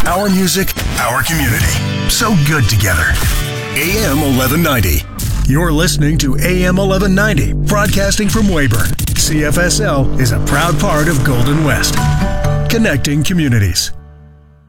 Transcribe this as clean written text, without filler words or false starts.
Our music, our community. So good together. AM 1190. You're listening to AM 1190, broadcasting from Weyburn. CFSL is a proud part of Golden West. Connecting communities.